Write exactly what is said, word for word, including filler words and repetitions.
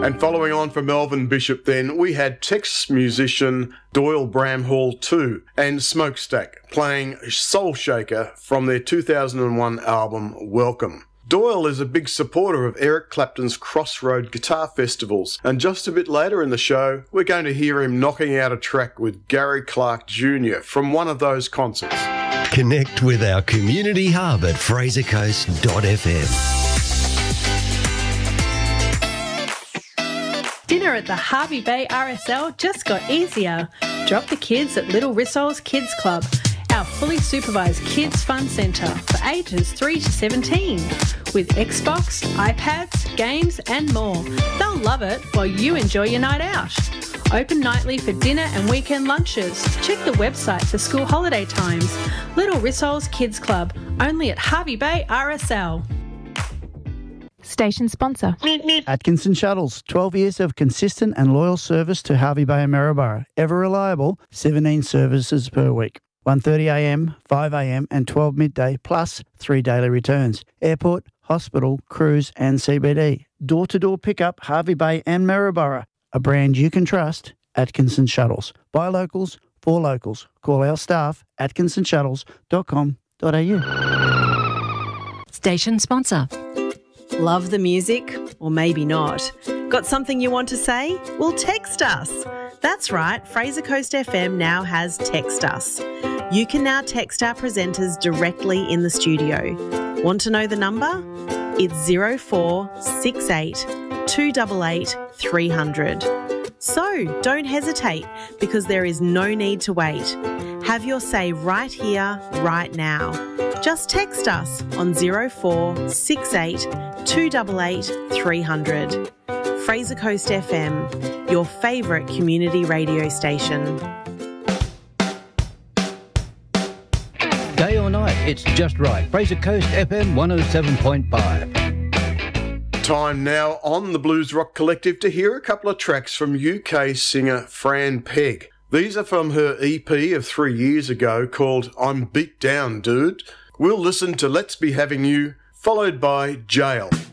And following on from Melvin Bishop then, we had Texas musician Doyle Bramhall two and Smokestack playing Soul Shaker from their two thousand one album Welcome. Doyle is a big supporter of Eric Clapton's Crossroad Guitar Festivals, and just a bit later in the show, we're going to hear him knocking out a track with Gary Clark Junior from one of those concerts. Connect with our community hub at fraser coast dot f m. Dinner at the Hervey Bay R S L just got easier. Drop the kids at Little Rissol's Kids Club, our fully supervised kids fun centre for ages three to seventeen. With Xbox, iPads, games and more. They'll love it while you enjoy your night out. Open nightly for dinner and weekend lunches. Check the website for school holiday times. Little Rissol's Kids Club, only at Hervey Bay R S L. Station sponsor. Atkinson Shuttles, twelve years of consistent and loyal service to Hervey Bay and Maryborough. Ever reliable, seventeen services per week. one thirty a m, five a m and twelve midday, plus three daily returns. Airport, hospital, cruise and C B D. Door-to-door pickup, Hervey Bay and Maryborough. A brand you can trust, Atkinson Shuttles. Buy locals, for locals. Call our staff, atkinson shuttles dot com dot a u. Station sponsor. Love the music? Or maybe not. Got something you want to say? Well, text us. That's right, Fraser Coast F M now has Text Us. You can now text our presenters directly in the studio. Want to know the number? It's zero four six eight two eight eight three hundred. So don't hesitate, because there is no need to wait. Have your say right here, right now. Just text us on zero four six eight two eight eight three hundred. Fraser Coast F M, your favourite community radio station. Day or night, it's just right. Fraser Coast F M one oh seven point five. Time now on the Blues Rock Collective to hear a couple of tracks from U K singer Fran Pegg. These are from her E P of three years ago called I'm Beat Down, Dude. We'll listen to Let's Be Having You, followed by Jail.